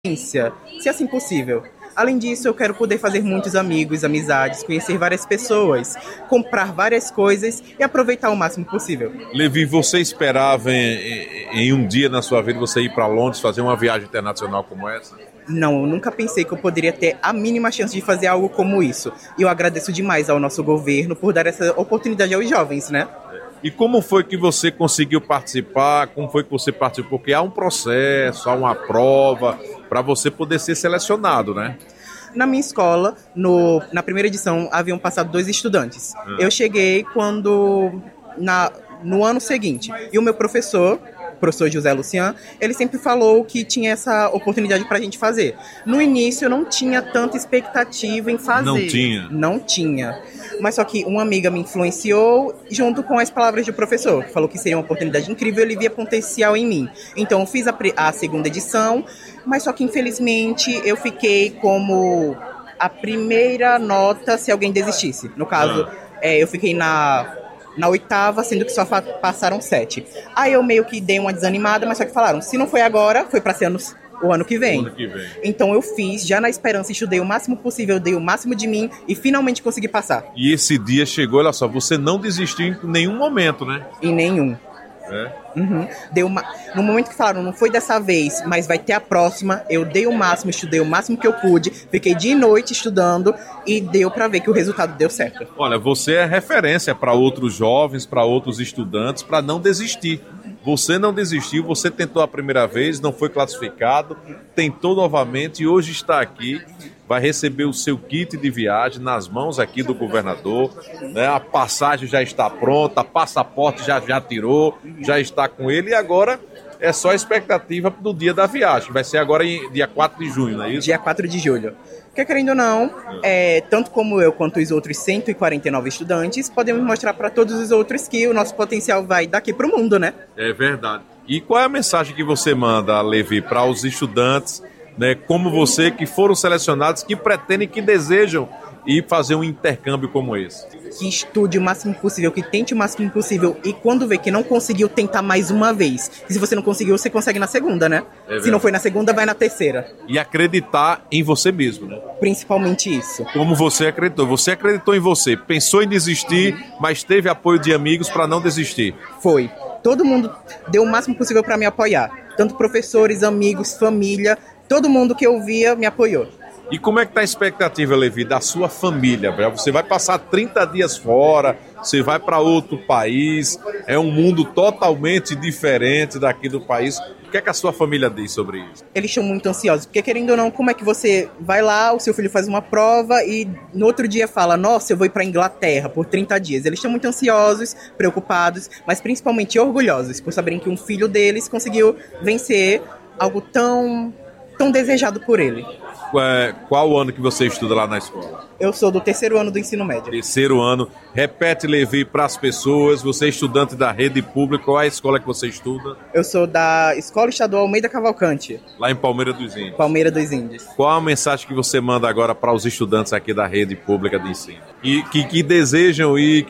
se assim possível. Além disso, eu quero poder fazer muitos amigos, amizades, conhecer várias pessoas, comprar várias coisas e aproveitar o máximo possível. Levi, você esperava em um dia na sua vida você ir para Londres, fazer uma viagem internacional como essa? Não, eu nunca pensei que eu poderia ter a mínima chance de fazer algo como isso. E eu agradeço demais ao nosso governo por dar essa oportunidade aos jovens, né? E como foi que você conseguiu participar? Como foi que você participou? Porque há um processo, há uma prova para você poder ser selecionado, né? Na minha escola, na primeira edição, haviam passado 2 estudantes. Eu cheguei no ano seguinte. E o meu professor José Lucian, ele sempre falou que tinha essa oportunidade pra gente fazer. No início, eu não tinha tanta expectativa em fazer. Não tinha? Não tinha. Mas só que uma amiga me influenciou junto com as palavras do professor, que falou que seria uma oportunidade incrível, ele via potencial em mim. Então eu fiz a segunda edição, mas só que infelizmente eu fiquei como a primeira nota se alguém desistisse. No caso, eu fiquei na 8ª, sendo que só passaram 7. Aí eu meio que dei uma desanimada, mas só que falaram, se não foi agora, foi pra ser o ano que vem. Então eu fiz, já na esperança, estudei o máximo possível, dei o máximo de mim e finalmente consegui passar. E esse dia chegou, olha só, você não desistiu em nenhum momento, né? Em nenhum. Uhum. No momento que falaram, não foi dessa vez, mas vai ter a próxima, eu dei o máximo, estudei o máximo que eu pude, fiquei dia e noite estudando e deu pra ver que o resultado deu certo. Olha, você é referência para outros jovens, para outros estudantes, para não desistir. Você não desistiu, você tentou a primeira vez, não foi classificado, tentou novamente e hoje está aqui. Vai receber o seu kit de viagem nas mãos aqui do governador, né? A passagem já está pronta, passaporte já tirou, já está com ele e agora é só a expectativa do dia da viagem. Vai ser agora dia 4 de junho, não é isso? Dia 4 de julho. Porque, querendo ou não, tanto como eu quanto os outros 149 estudantes, podemos mostrar para todos os outros que o nosso potencial vai daqui para o mundo, né? É verdade. E qual é a mensagem que você manda, Levi, para os estudantes, né, como você, que foram selecionados, que pretendem, que desejam ir fazer um intercâmbio como esse? Que estude o máximo possível, que tente o máximo possível e quando vê que não conseguiu, tentar mais uma vez. E se você não conseguiu, você consegue na segunda, né? Se não foi na segunda, vai na terceira. E acreditar em você mesmo, né? Principalmente isso. Como você acreditou. Você acreditou em você, pensou em desistir, mas teve apoio de amigos para não desistir. Foi. Todo mundo deu o máximo possível para me apoiar. Tanto professores, amigos, família, todo mundo que eu via me apoiou. E como é que está a expectativa, Levi, da sua família? Você vai passar 30 dias fora, você vai para outro país, é um mundo totalmente diferente daqui do país. O que é que a sua família diz sobre isso? Eles estão muito ansiosos, porque querendo ou não, como é que você vai lá, o seu filho faz uma prova e no outro dia fala, nossa, eu vou ir para a Inglaterra por 30 dias. Eles estão muito ansiosos, preocupados, mas principalmente orgulhosos por saberem que um filho deles conseguiu vencer algo tão desejado por ele. Qual ano que você estuda lá na escola? Eu sou do 3º ano do ensino médio. 3º ano. Repete, Levi, para as pessoas. Você é estudante da rede pública. Qual é a escola que você estuda? Eu sou da Escola Estadual Almeida Cavalcante. Lá em Palmeira dos Índios. Palmeira dos Índios. Qual a mensagem que você manda agora para os estudantes aqui da rede pública de ensino? Que desejam ir,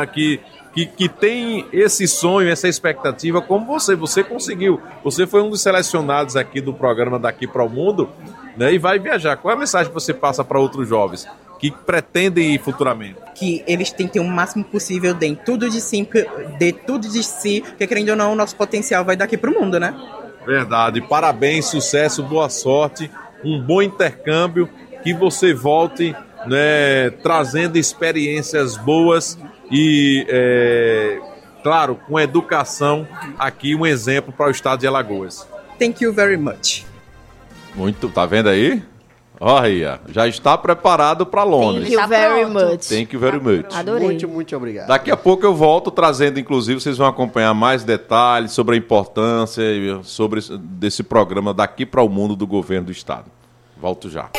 que tem esse sonho, essa expectativa, como você conseguiu. Você foi um dos selecionados aqui do programa Daqui para o Mundo, né, e vai viajar. Qual é a mensagem que você passa para outros jovens que pretendem ir futuramente? Que eles tentem o máximo possível, dê tudo de si, porque querendo ou não, o nosso potencial vai daqui para o mundo, né? Verdade. Parabéns, sucesso, boa sorte, um bom intercâmbio, que você volte, né, trazendo experiências boas e, claro, com educação aqui, um exemplo para o estado de Alagoas. Thank you very much. Muito, tá vendo aí? Olha, já está preparado para Londres. Thank you very much. Thank you very much. Adorei. Muito obrigado. Daqui a pouco eu volto trazendo, inclusive, vocês vão acompanhar mais detalhes sobre a importância desse programa Daqui para o Mundo do Governo do Estado. Volto já.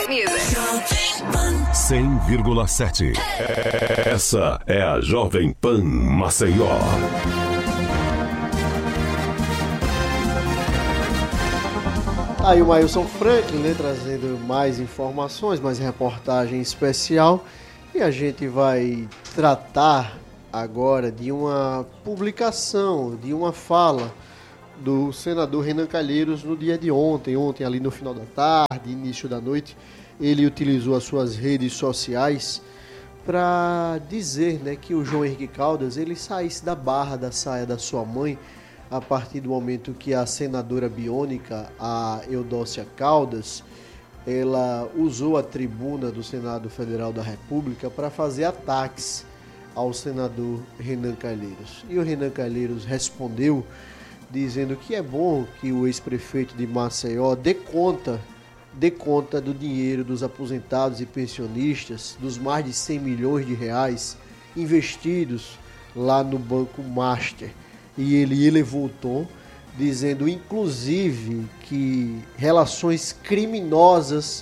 100,7. Essa é a Jovem Pan Maceió. Aí o Mailson Franklin, né, trazendo mais informações, mais reportagem especial. E a gente vai tratar agora de uma publicação, de uma fala do senador Renan Calheiros no dia de ontem ali no final da tarde, início da noite. Ele utilizou as suas redes sociais para dizer, né, que o João Henrique Caldas ele saísse da barra da saia da sua mãe a partir do momento que a senadora biônica, a Eudócia Caldas, ela usou a tribuna do Senado Federal da República para fazer ataques ao senador Renan Calheiros. E o Renan Calheiros respondeu dizendo que é bom que o ex-prefeito de Maceió dê conta do dinheiro dos aposentados e pensionistas, dos mais de 100 milhões de reais investidos lá no Banco Master. E ele elevou o tom, dizendo inclusive que relações criminosas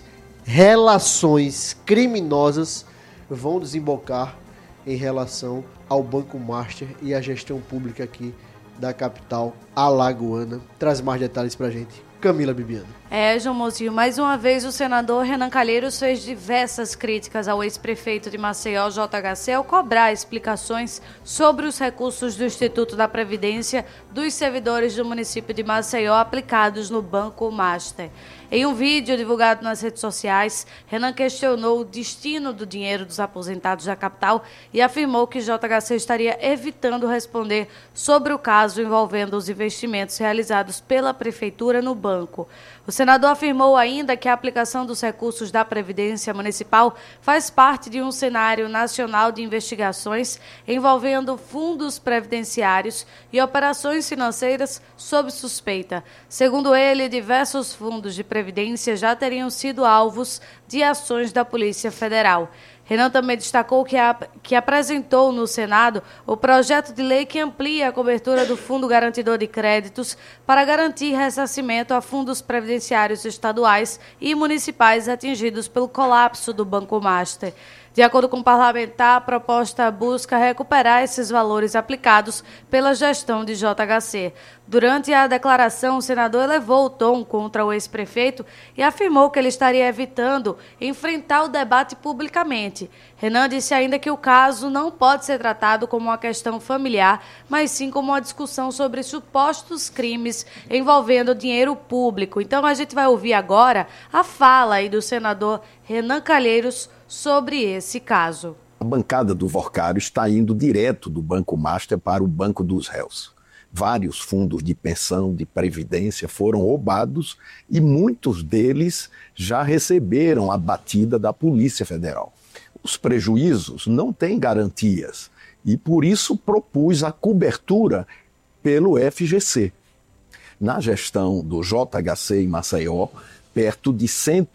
vão desembocar em relação ao Banco Master e à gestão pública aqui da capital alagoana. Traz mais detalhes pra gente, Camila Bibiano. João Mozinho, mais uma vez o senador Renan Calheiros fez diversas críticas ao ex-prefeito de Maceió, JHC, ao cobrar explicações sobre os recursos do Instituto da Previdência dos servidores do município de Maceió aplicados no Banco Master. Em um vídeo divulgado nas redes sociais, Renan questionou o destino do dinheiro dos aposentados da capital e afirmou que JHC estaria evitando responder sobre o caso envolvendo os investimentos realizados pela prefeitura no banco. O senador afirmou ainda que a aplicação dos recursos da Previdência Municipal faz parte de um cenário nacional de investigações envolvendo fundos previdenciários e operações financeiras sob suspeita. Segundo ele, diversos fundos de previdência já teriam sido alvos de ações da Polícia Federal. Renan também destacou que apresentou no Senado o projeto de lei que amplia a cobertura do Fundo Garantidor de Créditos para garantir ressarcimento a fundos previdenciários estaduais e municipais atingidos pelo colapso do Banco Master. De acordo com o parlamentar, a proposta busca recuperar esses valores aplicados pela gestão de JHC. Durante a declaração, o senador elevou o tom contra o ex-prefeito e afirmou que ele estaria evitando enfrentar o debate publicamente. Renan disse ainda que o caso não pode ser tratado como uma questão familiar, mas sim como uma discussão sobre supostos crimes envolvendo dinheiro público. Então a gente vai ouvir agora a fala aí do senador Renan Calheiros sobre esse caso. A bancada do Vorcário está indo direto do Banco Master para o Banco dos Réus. Vários fundos de pensão, de previdência foram roubados e muitos deles já receberam a batida da Polícia Federal. Os prejuízos não têm garantias e por isso propus a cobertura pelo FGC. Na gestão do JHC em Maceió, perto de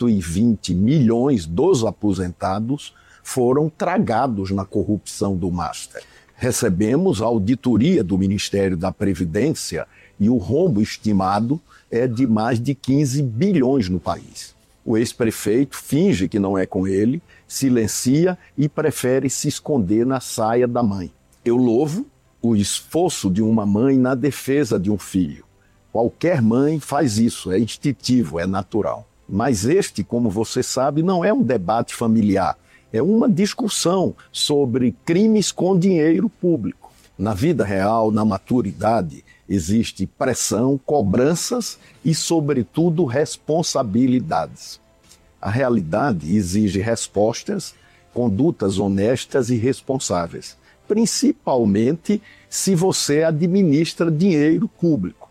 120 milhões dos aposentados foram tragados na corrupção do Master. Recebemos a auditoria do Ministério da Previdência e o rombo estimado é de mais de 15 bilhões no país. O ex-prefeito finge que não é com ele, silencia e prefere se esconder na saia da mãe. Eu louvo o esforço de uma mãe na defesa de um filho. Qualquer mãe faz isso, é instintivo, é natural. Mas este, como você sabe, não é um debate familiar. É uma discussão sobre crimes com dinheiro público. Na vida real, na maturidade, existe pressão, cobranças e, sobretudo, responsabilidades. A realidade exige respostas, condutas honestas e responsáveis, principalmente se você administra dinheiro público.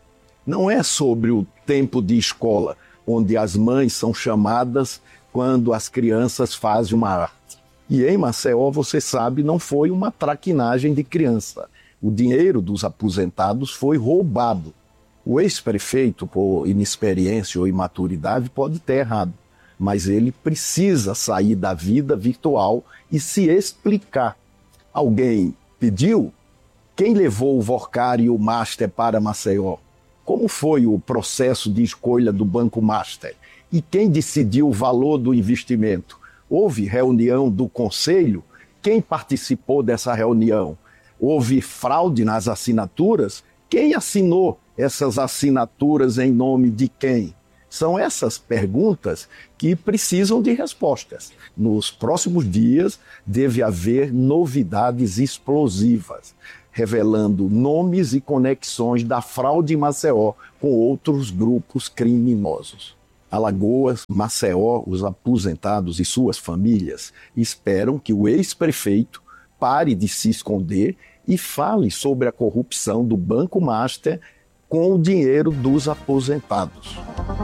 Não é sobre o tempo de escola, onde as mães são chamadas quando as crianças fazem uma arte. E em Maceió, você sabe, não foi uma traquinagem de criança. O dinheiro dos aposentados foi roubado. O ex-prefeito, por inexperiência ou imaturidade, pode ter errado, mas ele precisa sair da vida virtual e se explicar. Alguém pediu? Quem levou o Vorcário e o Master para Maceió? Como foi o processo de escolha do Banco Master? E quem decidiu o valor do investimento? Houve reunião do conselho? Quem participou dessa reunião? Houve fraude nas assinaturas? Quem assinou essas assinaturas em nome de quem? São essas perguntas que precisam de respostas. Nos próximos dias deve haver novidades explosivas. revelando nomes e conexões da fraude em Maceió com outros grupos criminosos. Alagoas, Maceió, os aposentados e suas famílias esperam que o ex-prefeito pare de se esconder e fale sobre a corrupção do Banco Master com o dinheiro dos aposentados.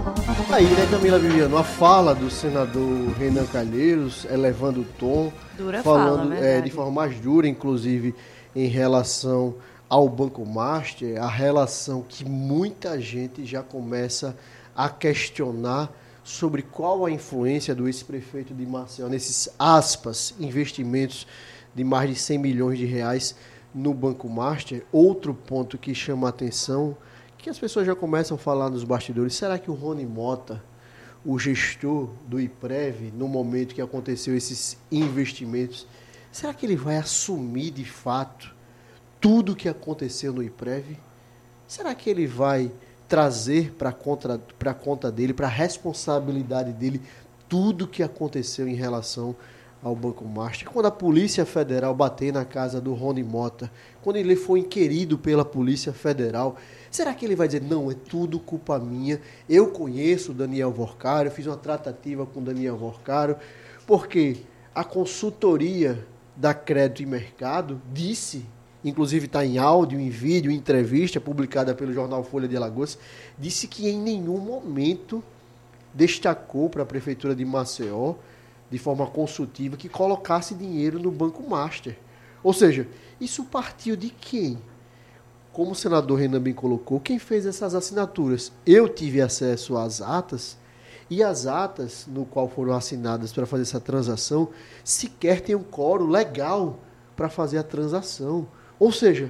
Aí, né, Camila Viviano, a fala do senador Renan Calheiros, elevando o tom, falando de forma mais dura, inclusive, em relação ao Banco Master, a relação que muita gente já começa a questionar sobre qual a influência do ex-prefeito de Maceió nesses, aspas, investimentos de mais de 100 milhões de reais no Banco Master. Outro ponto que chama a atenção, que as pessoas já começam a falar nos bastidores, será que o Rony Mota, o gestor do IPREV, no momento que aconteceu esses investimentos, será que ele vai assumir de fato tudo o que aconteceu no IPREV? Será que ele vai trazer para a conta dele, para a responsabilidade dele, tudo o que aconteceu em relação ao Banco Master? Quando a Polícia Federal bater na casa do Rony Mota, quando ele foi inquirido pela Polícia Federal, será que ele vai dizer, não, é tudo culpa minha, eu conheço o Daniel Vorcaro, eu fiz uma tratativa com o Daniel Vorcaro, porque a consultoria da Crédito e Mercado disse, inclusive está em áudio, em vídeo, em entrevista publicada pelo jornal Folha de Alagoas, disse que em nenhum momento destacou para a Prefeitura de Maceió, de forma consultiva, que colocasse dinheiro no Banco Master. Ou seja, isso partiu de quem? Como o senador Renan bem colocou, quem fez essas assinaturas? Eu tive acesso às atas, e as atas no qual foram assinadas para fazer essa transação, sequer tem um quórum legal para fazer a transação. Ou seja,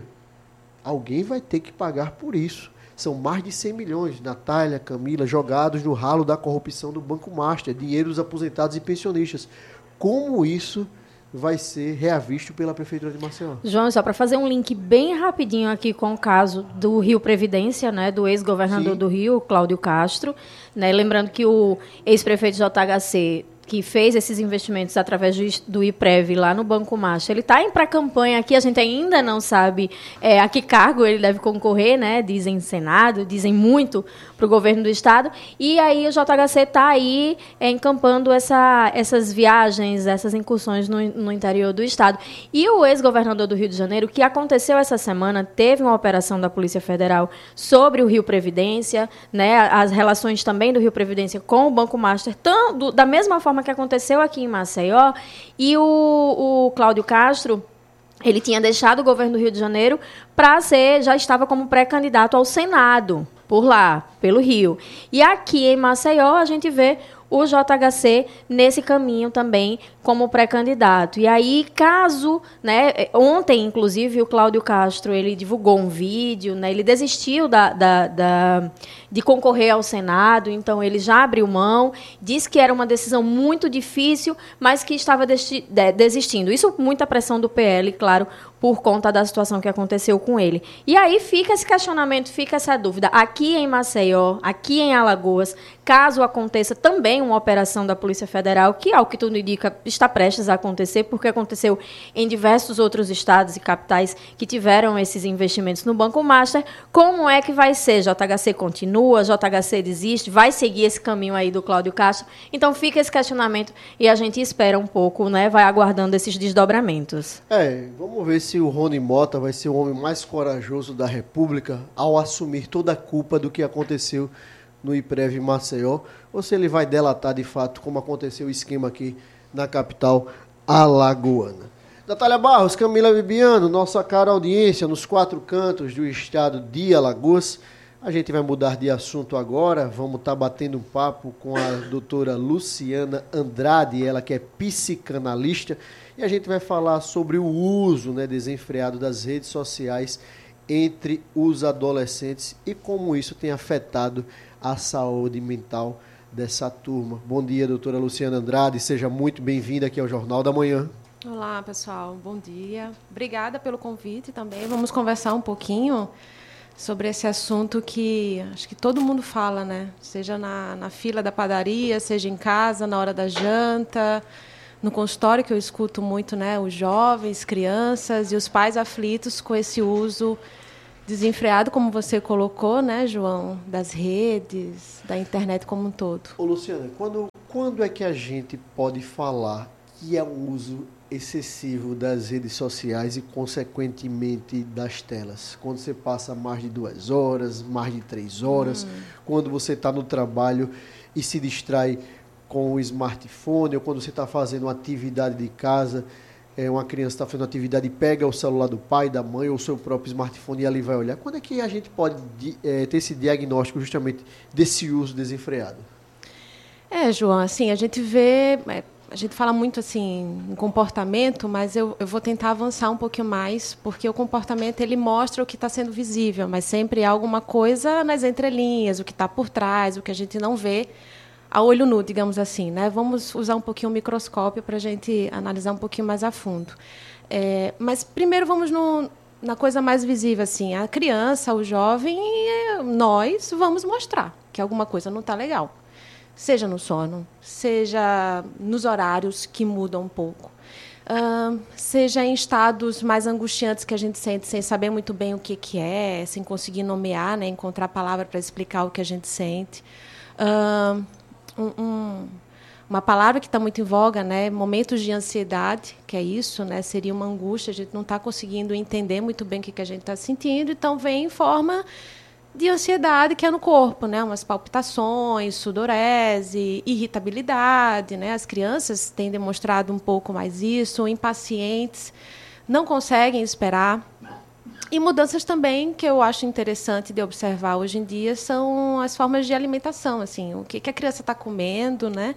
alguém vai ter que pagar por isso. São mais de 100 milhões, Natália, Camila, jogados no ralo da corrupção do Banco Master, dinheiro dos aposentados e pensionistas. Como isso vai ser reavisto pela Prefeitura de Maceió? João, só para fazer um link bem rapidinho aqui com o caso do Rio Previdência, né, do ex-governador do Rio, Cláudio Castro, né, lembrando que o ex-prefeito JHC, que fez esses investimentos através do IPREV lá no Banco Master, ele está em pré-campanha aqui, a gente ainda não sabe a que cargo ele deve concorrer, né? Dizem Senado, dizem muito para o governo do Estado, e aí o JHC está aí encampando essas viagens, essas incursões no interior do Estado. E o ex-governador do Rio de Janeiro, que aconteceu essa semana, teve uma operação da Polícia Federal sobre o Rio Previdência, né? As relações também do Rio Previdência com o Banco Master, da mesma forma que aconteceu aqui em Maceió, e o Cláudio Castro, ele tinha deixado o governo do Rio de Janeiro já estava como pré-candidato ao Senado, por lá, pelo Rio. E aqui em Maceió a gente vê o JHC nesse caminho também como pré-candidato. E aí, caso, né, ontem, inclusive, o Cláudio Castro, ele divulgou um vídeo, né, ele desistiu de concorrer ao Senado, então ele já abriu mão, disse que era uma decisão muito difícil, mas que estava desistindo. Isso muita pressão do PL, claro, por conta da situação que aconteceu com ele. E aí fica esse questionamento, fica essa dúvida. Aqui em Maceió, aqui em Alagoas, caso aconteça também uma operação da Polícia Federal, que, ao que tudo indica, está prestes a acontecer, porque aconteceu em diversos outros estados e capitais que tiveram esses investimentos no Banco Master, como é que vai ser? JHC continua, JHC desiste, vai seguir esse caminho aí do Cláudio Castro? Então fica esse questionamento e a gente espera um pouco, né, vai aguardando esses desdobramentos. Vamos ver se o Rony Mota vai ser o homem mais corajoso da República ao assumir toda a culpa do que aconteceu no IPREV Maceió, ou se ele vai delatar de fato como aconteceu o esquema aqui na capital alagoana. Natália Barros, Camila Viviano, nossa cara audiência nos 4 cantos do estado de Alagoas. A gente vai mudar de assunto agora, vamos estar batendo um papo com a doutora Luciana Andrade, ela que é psicanalista, e a gente vai falar sobre o uso, né, desenfreado das redes sociais entre os adolescentes e como isso tem afetado a saúde mental dessa turma. Bom dia, doutora Luciana Andrade, seja muito bem-vinda aqui ao Jornal da Manhã. Olá, pessoal, bom dia. Obrigada pelo convite também. Vamos conversar um pouquinho sobre esse assunto que acho que todo mundo fala, né? Seja na fila da padaria, seja em casa, na hora da janta, no consultório, que eu escuto muito, né, os jovens, crianças e os pais aflitos com esse uso desenfreado, como você colocou, né, João, das redes, da internet como um todo. Ô, Luciana, quando é que a gente pode falar que é um uso excessivo das redes sociais e, consequentemente, das telas? Quando você passa mais de 2 horas, mais de 3 horas, quando você está no trabalho e se distrai com o smartphone, ou quando você está fazendo uma atividade de casa, uma criança está fazendo uma atividade e pega o celular do pai, da mãe, ou o seu próprio smartphone e ali vai olhar. Quando é que a gente pode ter esse diagnóstico justamente desse uso desenfreado? João, assim, a gente vê... A gente fala muito assim em comportamento, mas eu vou tentar avançar um pouquinho mais, porque o comportamento ele mostra o que está sendo visível, mas sempre há alguma coisa nas entrelinhas, o que está por trás, o que a gente não vê a olho nu, digamos assim, né? Vamos usar um pouquinho o microscópio para a gente analisar um pouquinho mais a fundo. Mas primeiro vamos na coisa mais visível, assim, a criança, o jovem, nós vamos mostrar que alguma coisa não está legal. Seja no sono, seja nos horários que mudam um pouco, seja em estados mais angustiantes que a gente sente sem saber muito bem o que é, sem conseguir nomear, né, encontrar palavra para explicar o que a gente sente. Uma palavra que está muito em voga, né, momentos de ansiedade, que é isso, né, seria uma angústia, a gente não está conseguindo entender muito bem o que a gente está sentindo, então vem em forma de ansiedade que é no corpo, né? Umas palpitações, sudorese, irritabilidade, né? As crianças têm demonstrado um pouco mais isso, impacientes, não conseguem esperar. E mudanças também que eu acho interessante de observar hoje em dia são as formas de alimentação, assim, o que a criança está comendo, né?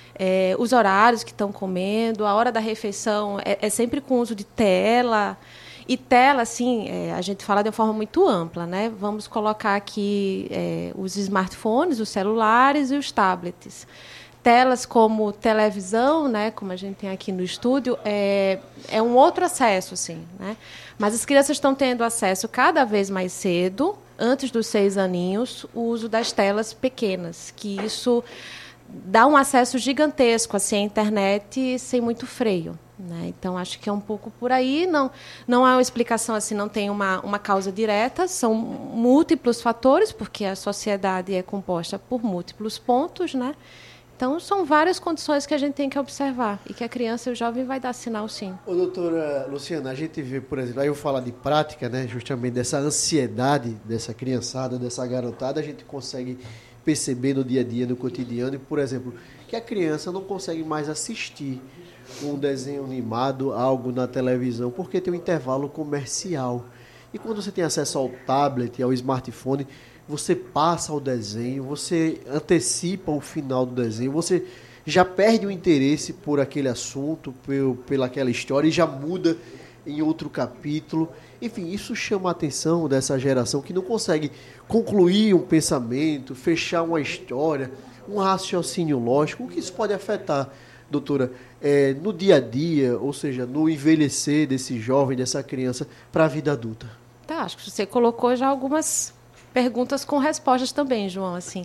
Os horários que estão comendo, a hora da refeição é sempre com uso de tela. E tela, assim, a gente fala de uma forma muito ampla, né? Vamos colocar aqui os smartphones, os celulares e os tablets. Telas como televisão, né? Como a gente tem aqui no estúdio, é um outro acesso, assim, né? Mas as crianças estão tendo acesso cada vez mais cedo, antes dos 6 aninhos, o uso das telas pequenas, que isso dá um acesso gigantesco assim, à internet sem muito freio. Né? Então, acho que é um pouco por aí. Não há uma explicação, assim, não tem uma causa direta, são múltiplos fatores, porque a sociedade é composta por múltiplos pontos, né? Então, são várias condições que a gente tem que observar e que a criança e o jovem vai dar sinal, sim. Ô, doutora Luciana, a gente vê, por exemplo, aí eu falo de prática, né? Justamente dessa ansiedade dessa criançada, dessa garotada, a gente consegue perceber no dia a dia, no cotidiano, e, por exemplo, que a criança não consegue mais assistir um desenho animado, algo na televisão, porque tem um intervalo comercial. E quando você tem acesso ao tablet, ao smartphone, você passa o desenho, você antecipa o final do desenho, você já perde o interesse por aquele assunto, pelaquela história, e já muda em outro capítulo. Enfim, isso chama a atenção dessa geração que não consegue concluir um pensamento, fechar uma história, um raciocínio lógico. O que isso pode afetar, doutora, no dia a dia, ou seja, no envelhecer desse jovem, dessa criança, para a vida adulta? Tá, acho que você colocou já algumas perguntas com respostas também, João. Assim,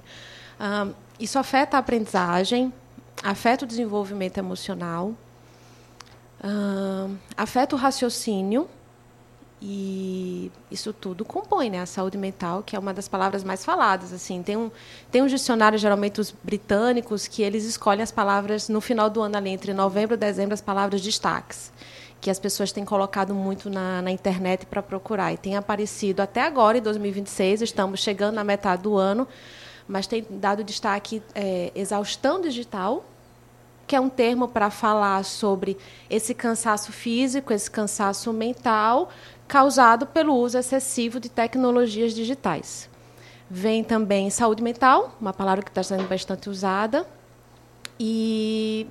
isso afeta a aprendizagem, afeta o desenvolvimento emocional, afeta o raciocínio, e isso tudo compõe, né, a saúde mental, que é uma das palavras mais faladas. Assim, tem um dicionário, geralmente os britânicos, que eles escolhem as palavras no final do ano, ali, entre novembro e dezembro, as palavras destaques, que as pessoas têm colocado muito na internet para procurar. E tem aparecido até agora, em 2026, estamos chegando na metade do ano, mas tem dado destaque exaustão digital, que é um termo para falar sobre esse cansaço físico, esse cansaço mental, causado pelo uso excessivo de tecnologias digitais. Vem também saúde mental, uma palavra que está sendo bastante usada, e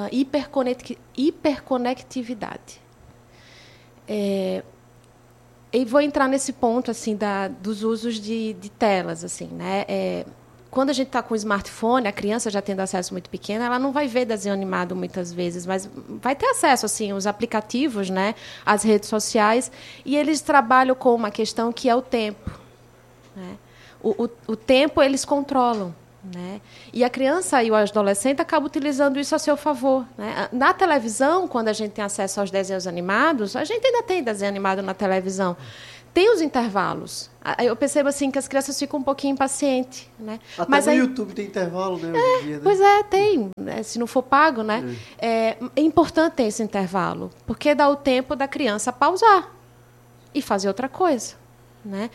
hiperconectividade. E vou entrar nesse ponto assim, dos usos de telas. Assim, né? Quando a gente está com o smartphone, a criança já tendo acesso muito pequeno, ela não vai ver desenho animado muitas vezes, mas vai ter acesso assim, aos aplicativos, né, às redes sociais, e eles trabalham com uma questão que é o tempo. Né? O tempo eles controlam. né? E a criança e o adolescente acabam utilizando isso a seu favor, né? Na televisão, quando a gente tem acesso aos desenhos animados, a gente ainda tem desenho animado na televisão, tem os intervalos. Eu percebo assim que as crianças ficam um pouquinho impacientes, né? Até mas no aí, YouTube tem intervalo, né? Hoje em dia, né? Pois é, tem, né? Se não for pago, né? É importante ter esse intervalo, porque dá o tempo da criança pausar e fazer outra coisa, né?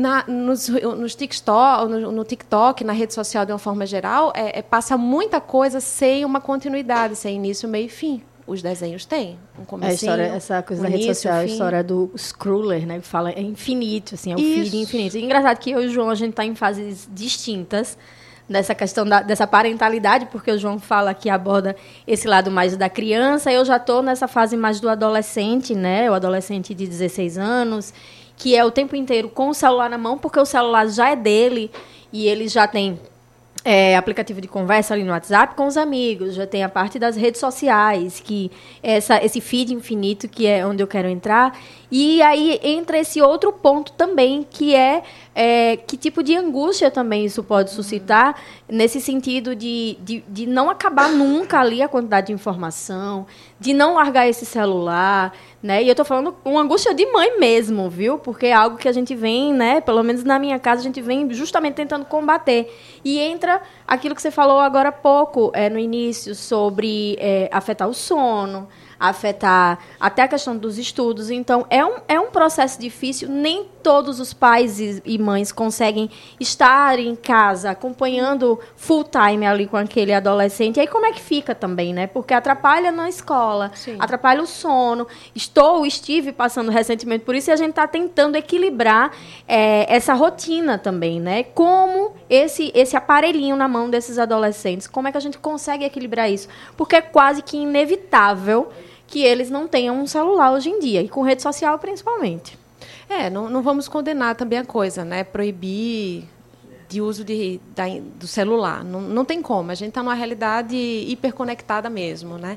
No TikTok, na rede social de uma forma geral, passa muita coisa sem uma continuidade, sem início, meio e fim. Os desenhos têm um comecinho, essa coisa da rede social, a história do scroller, né? Que fala é infinito, assim, é o feed infinito. E engraçado que eu e o João, a gente está em fases distintas nessa questão dessa parentalidade, porque o João fala que aborda esse lado mais da criança, eu já estou nessa fase mais do adolescente, né? O adolescente de 16 anos, que é o tempo inteiro com o celular na mão, porque o celular já é dele e ele já tem aplicativo de conversa ali no WhatsApp com os amigos, já tem a parte das redes sociais, que esse feed infinito, que é onde eu quero entrar. E aí entra esse outro ponto também, que que tipo de angústia também isso pode suscitar, nesse sentido de não acabar nunca ali a quantidade de informação, de não largar esse celular, né? E eu estou falando uma angústia de mãe mesmo, viu? Porque é algo que a gente vem, né? Pelo menos na minha casa, a gente vem justamente tentando combater. E entra aquilo que você falou agora há pouco, no início, sobre afetar o sono, afetar até a questão dos estudos. Então, é um processo difícil. Nem todos os pais e mães conseguem estar em casa acompanhando full time ali com aquele adolescente. E aí como é que fica também, né? Porque atrapalha na escola, Sim. atrapalha o sono. Estive passando recentemente por isso, e a gente está tentando equilibrar essa rotina também, né? Como esse aparelhinho na mão desses adolescentes, como é que a gente consegue equilibrar isso? Porque é quase que inevitável que eles não tenham um celular hoje em dia, e com rede social principalmente. Não vamos condenar também a coisa, né? Proibir de uso do celular. Não tem como. A gente está numa realidade hiperconectada mesmo, né?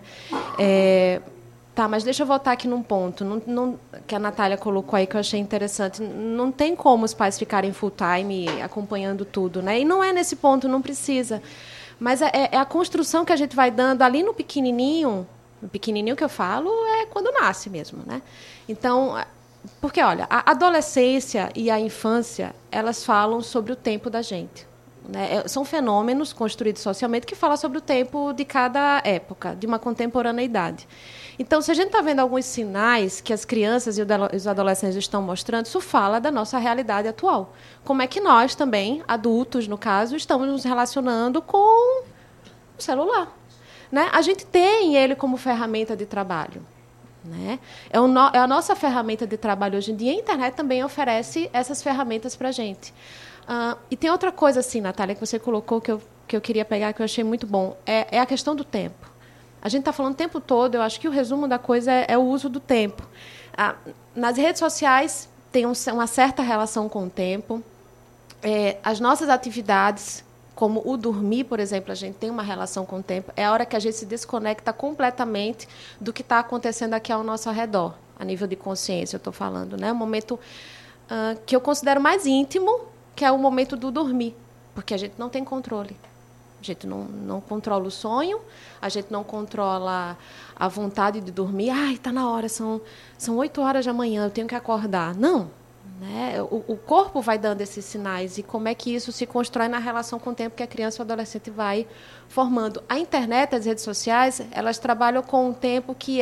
Mas deixa eu voltar aqui num ponto que a Natália colocou aí, que eu achei interessante. Não tem como os pais ficarem full time acompanhando tudo, né? E não é nesse ponto, não precisa. Mas é a construção que a gente vai dando ali no pequenininho. O pequenininho que eu falo é quando nasce mesmo, né? Então, porque, olha, a adolescência e a infância, elas falam sobre o tempo da gente, né? São fenômenos construídos socialmente que falam sobre o tempo de cada época, de uma contemporaneidade. Então, se a gente está vendo alguns sinais que as crianças e os adolescentes estão mostrando, isso fala da nossa realidade atual. Como é que nós também, adultos, no caso, estamos nos relacionando com o celular, né? A gente tem ele como ferramenta de trabalho, né? É a nossa ferramenta de trabalho hoje em dia. A internet também oferece essas ferramentas para a gente. E tem outra coisa, assim, Natália, que você colocou, que eu queria pegar, que eu achei muito bom. É a questão do tempo. A gente está falando o tempo todo, eu acho que o resumo da coisa é o uso do tempo. Nas redes sociais tem uma certa relação com o tempo. As nossas atividades, como o dormir, por exemplo, a gente tem uma relação com o tempo. É a hora que a gente se desconecta completamente do que está acontecendo aqui ao nosso redor, a nível de consciência, eu estou falando, né? Um momento que eu considero mais íntimo, que é o momento do dormir, porque a gente não tem controle. A gente não controla o sonho, a gente não controla a vontade de dormir. Está na hora, são 8 horas da manhã, eu tenho que acordar. Não. Né? O corpo vai dando esses sinais, e como é que isso se constrói na relação com o tempo que a criança ou adolescente vai formando. A internet, as redes sociais, elas trabalham com um tempo que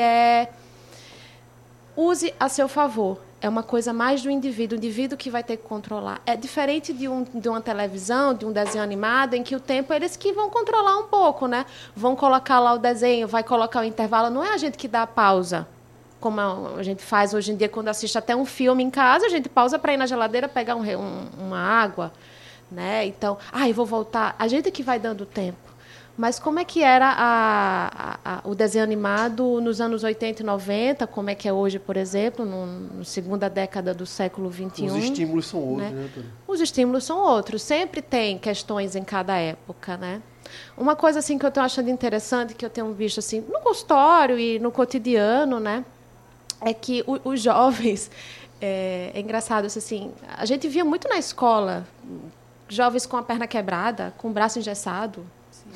use a seu favor. É uma coisa mais do indivíduo, o indivíduo que vai ter que controlar. É diferente de uma televisão, de um desenho animado, em que o tempo eles que vão controlar um pouco, né? Vão colocar lá o desenho, vai colocar o intervalo. Não é a gente que dá a pausa, como a gente faz hoje em dia quando assiste até um filme em casa, a gente pausa para ir na geladeira pegar uma água, né? Então, eu vou voltar. A gente que vai dando tempo. Mas como é que era o desenho animado nos anos 80 e 90, como é que é hoje, por exemplo, na segunda década do século XXI? Os estímulos são outros, né, Antônio? Os estímulos são outros. Sempre tem questões em cada época, né? Uma coisa assim, que eu estou achando interessante, que eu tenho visto assim, no consultório e no cotidiano, né, é que os jovens... É engraçado, assim, a gente via muito na escola... jovens com a perna quebrada, com o braço engessado.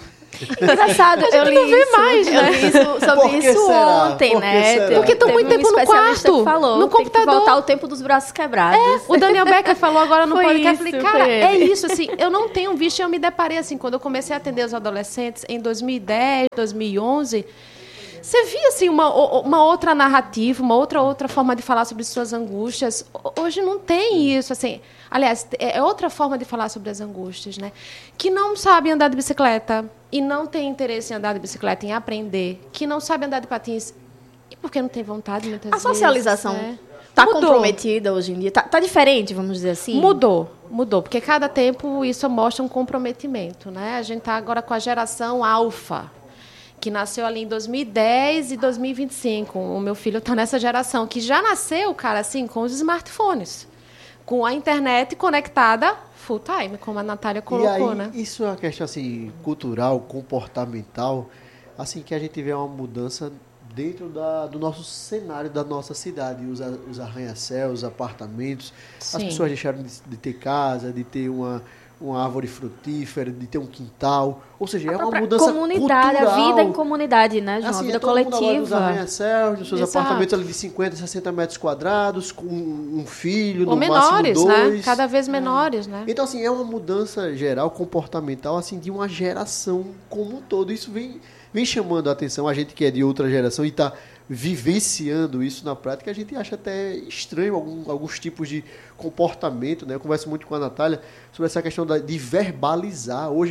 Engraçado, eu li não vê isso, mais, né? eu li isso sobre isso será? ontem, Por que né? será? Porque estão muito tempo no quarto, que falou, no computador. Tem que voltar o tempo dos braços quebrados. O Daniel Becker falou agora no Foi podcast. isso, Eu falei, cara, foi é ele. isso, assim, eu não tenho visto, e eu me deparei, assim, quando eu comecei a atender os adolescentes em 2010, 2011, você via, assim, uma outra narrativa, uma outra forma de falar sobre suas angústias. Hoje não tem isso, assim. Aliás, é outra forma de falar sobre as angústias, né? Que não sabe andar de bicicleta e não tem interesse em andar de bicicleta, em aprender, que não sabe andar de patins e porque não tem vontade, muitas vezes. A socialização né? está Mudou. comprometida hoje em dia? Tá diferente, vamos dizer assim? Mudou, porque cada tempo isso mostra um comprometimento, né? A gente está agora com a geração alfa, que nasceu ali em 2010 e 2025. O meu filho está nessa geração, que já nasceu, cara, assim, com os smartphones, com a internet conectada full time, como a Natália colocou, e aí, né? Isso é uma questão assim, cultural, comportamental, assim, que a gente vê uma mudança dentro do nosso cenário da nossa cidade. Os arranha-céus, os apartamentos, Sim. as pessoas deixaram de ter casa, de ter uma árvore frutífera, de ter um quintal. Ou seja, é uma mudança comunidade, cultural. a vida em comunidade, né, João? Assim, A vida todo mundo agora nos coletiva. arranha-céus, nos seus Exato. apartamentos ali de 50, 60 metros quadrados, com um filho, Ou no menores, máximo 2. né? Cada vez menores, né? Então, assim, é uma mudança geral, comportamental, assim, de uma geração como um todo. Isso vem chamando a atenção. A gente que é de outra geração e está vivenciando isso na prática, a gente acha até estranho alguns tipos de comportamento, né? Eu converso muito com a Natália sobre essa questão de verbalizar. Hoje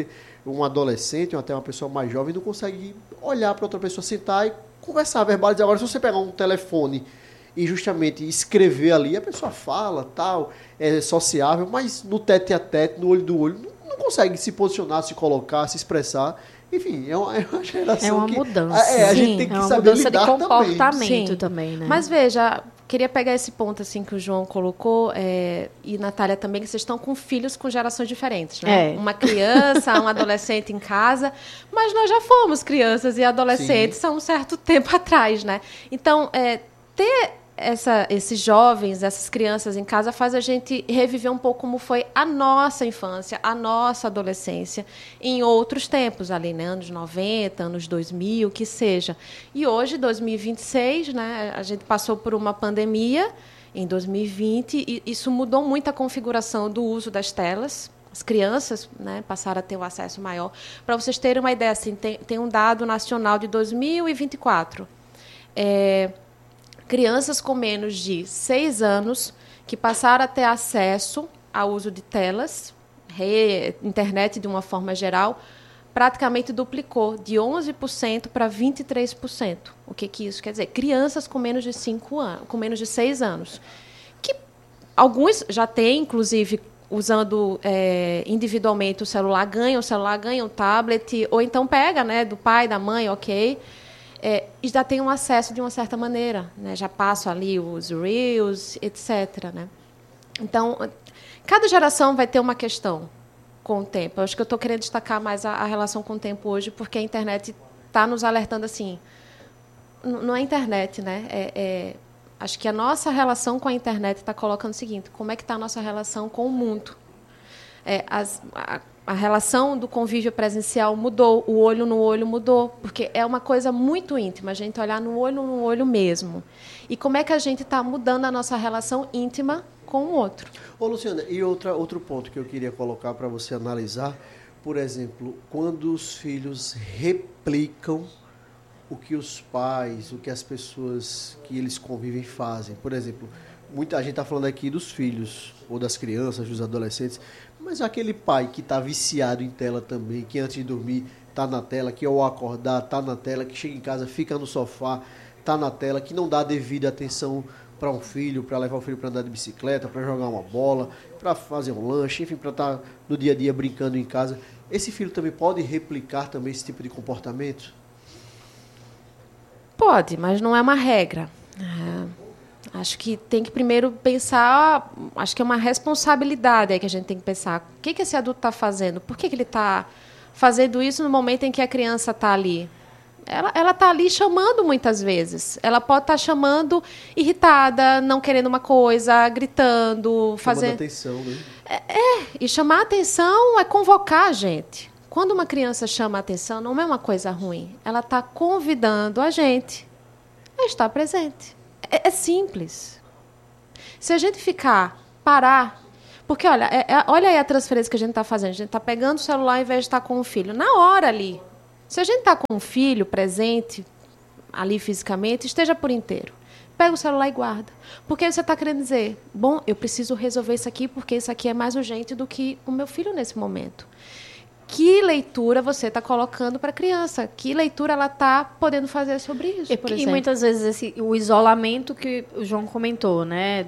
um adolescente ou até uma pessoa mais jovem, não consegue olhar para outra pessoa, sentar e conversar, verbalizar. Agora, se você pegar um telefone e justamente escrever ali, a pessoa fala, tal, é sociável, mas no tete-a-tete, no olho do olho, não consegue se posicionar, se colocar, se expressar. Enfim, é uma geração É uma que... mudança. a gente Sim, tem que é uma saber mudança de lidar comportamento Sim. também, né? Mas veja, queria pegar esse ponto assim que o João colocou, e Natália também, que vocês estão com filhos com gerações diferentes, né? É. Uma criança, um adolescente em casa, mas nós já fomos crianças e adolescentes há um certo tempo atrás, né? Então, ter esses jovens, essas crianças em casa faz a gente reviver um pouco como foi a nossa infância, a nossa adolescência em outros tempos ali, né? Anos 90, anos 2000, que seja. E hoje, 2026, né? A gente passou por uma pandemia em 2020 e isso mudou muito a configuração do uso das telas. As crianças, né, passaram a ter um acesso maior. Para vocês terem uma ideia, assim, tem um dado nacional de 2024. Crianças com menos de 6 anos que passaram a ter acesso ao uso de telas, internet de uma forma geral, praticamente duplicou de 11% para 23%. O que isso quer dizer? Crianças com menos de 5 anos, com menos de 6 anos. Que alguns já têm, inclusive, usando individualmente o celular, ganham o tablet, ou então pega, né, do pai, da mãe, ok. E já tem um acesso de uma certa maneira, né? Já passo ali os Reels, etc. Né? Então, cada geração vai ter uma questão com o tempo. Eu acho que eu estou querendo destacar mais a relação com o tempo hoje, porque a internet está nos alertando assim. Não é a internet, né? Acho que a nossa relação com a internet está colocando o seguinte: como é que está a nossa relação com o mundo? A relação do convívio presencial mudou, o olho no olho mudou, porque é uma coisa muito íntima, a gente olhar no olho mesmo. E como é que a gente está mudando a nossa relação íntima com o outro? Ô, Luciana, e outro ponto que eu queria colocar para você analisar, por exemplo, quando os filhos replicam o que os pais, o que as pessoas que eles convivem fazem. Por exemplo, muita gente está falando aqui dos filhos, ou das crianças, dos adolescentes, mas aquele pai que está viciado em tela também, que antes de dormir está na tela, que ao acordar está na tela, que chega em casa, fica no sofá, está na tela, que não dá devida atenção para um filho, para levar o filho para andar de bicicleta, para jogar uma bola, para fazer um lanche, enfim, para estar no dia a dia brincando em casa. Esse filho também pode replicar também esse tipo de comportamento? Pode, mas não é uma regra. Acho que tem que primeiro pensar, acho que é uma responsabilidade aí que a gente tem que pensar. O que esse adulto está fazendo? Por que ele está fazendo isso no momento em que a criança está ali? Ela está ali chamando muitas vezes. Ela pode estar chamando irritada, não querendo uma coisa, gritando, fazendo... atenção, né? E chamar a atenção é convocar a gente. Quando uma criança chama a atenção, não é uma coisa ruim. Ela está convidando a gente a estar presente. É simples. Se a gente parar... Porque, olha, olha aí a transferência que a gente está fazendo. A gente está pegando o celular ao invés de estar com o filho. Na hora ali. Se a gente está com o filho presente, ali fisicamente, esteja por inteiro. Pega o celular e guarda. Porque aí você está querendo dizer, bom, eu preciso resolver isso aqui porque isso aqui é mais urgente do que o meu filho nesse momento. Que leitura você está colocando para a criança? Que leitura ela está podendo fazer sobre isso, por exemplo? E muitas vezes o isolamento que o João comentou, né?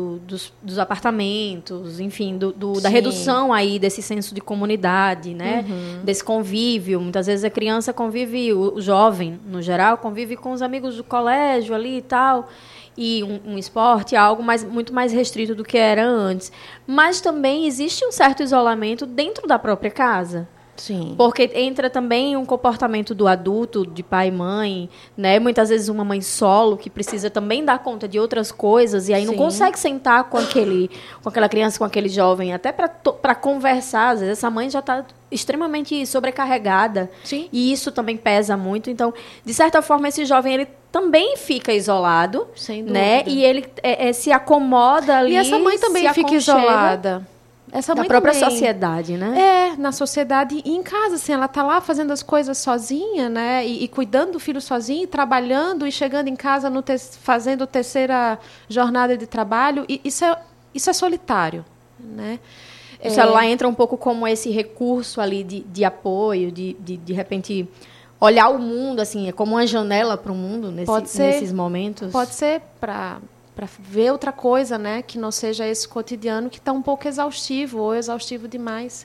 Dos apartamentos, enfim, da redução aí desse senso de comunidade, né? Desse convívio. Muitas vezes a criança convive, o jovem, no geral, convive com os amigos do colégio ali e tal. E um esporte, algo muito mais restrito do que era antes. Mas também existe um certo isolamento dentro da própria casa. Sim. Porque entra também um comportamento do adulto, de pai e mãe, né? Muitas vezes uma mãe solo que precisa também dar conta de outras coisas e aí não consegue sentar com aquela criança, com aquele jovem, até para conversar. Às vezes essa mãe já está extremamente sobrecarregada. Sim. E isso também pesa muito. Então, de certa forma, esse jovem ele também fica isolado, sem dúvida, né? E ele se acomoda ali. E essa mãe também fica isolada. Essa mãe na própria também, sociedade, né? Na sociedade e em casa, assim, ela tá lá fazendo as coisas sozinha, né? E cuidando do filho sozinha, e trabalhando e chegando em casa fazendo terceira jornada de trabalho. E isso é solitário, né? O celular entra um pouco como esse recurso ali de apoio, de repente olhar o mundo, assim, é como uma janela para o mundo nesses momentos. Pode ser para ver outra coisa, né, que não seja esse cotidiano que está um pouco exaustivo ou exaustivo demais.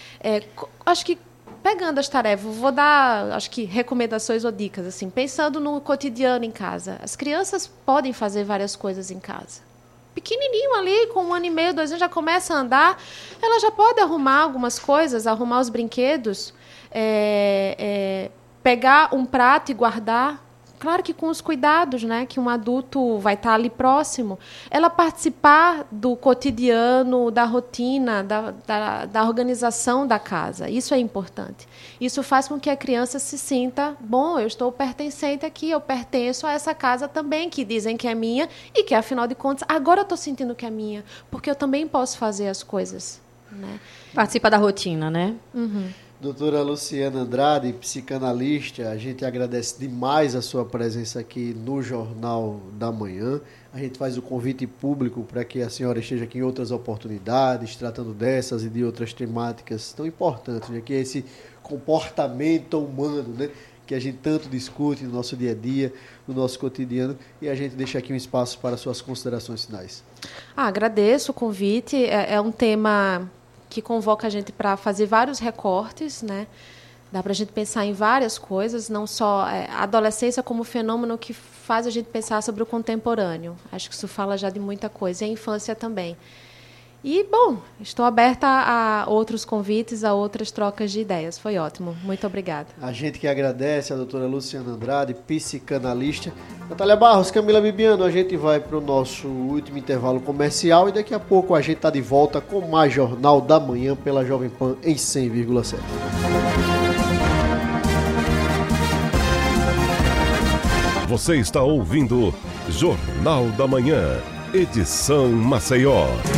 Acho que, pegando as tarefas, vou dar, acho que, recomendações ou dicas, assim, pensando no cotidiano em casa. As crianças podem fazer várias coisas em casa. Pequenininho ali, com 1 ano e meio, 2 anos, já começa a andar, ela já pode arrumar algumas coisas, arrumar os brinquedos, pegar um prato e guardar. Claro que com os cuidados, né, que um adulto vai estar ali próximo. Ela participar do cotidiano, da rotina, da organização da casa. Isso é importante. Isso faz com que a criança se sinta, bom, eu estou pertencente aqui, eu pertenço a essa casa também, que dizem que é minha e que, afinal de contas, agora eu estou sentindo que é minha, porque eu também posso fazer as coisas, né? Participa da rotina, né? Doutora Luciana Andrade, psicanalista, a gente agradece demais a sua presença aqui no Jornal da Manhã. A gente faz o convite público para que a senhora esteja aqui em outras oportunidades, tratando dessas e de outras temáticas tão importantes, né? Que é esse comportamento humano, né? Que a gente tanto discute no nosso dia a dia, no nosso cotidiano, e a gente deixa aqui um espaço para suas considerações finais. Agradeço o convite, é um tema que convoca a gente para fazer vários recortes, né? Dá para a gente pensar em várias coisas, não só a adolescência como fenômeno que faz a gente pensar sobre o contemporâneo. Acho que isso fala já de muita coisa, e a infância também. E, bom, estou aberta a outros convites, a outras trocas de ideias. Foi ótimo. Muito obrigada. A gente que agradece a doutora Luciana Andrade, psicanalista. Natália Barros, Camila Bibiano, a gente vai para o nosso último intervalo comercial e daqui a pouco a gente está de volta com mais Jornal da Manhã pela Jovem Pan em 100,7. Você está ouvindo Jornal da Manhã, edição Maceió.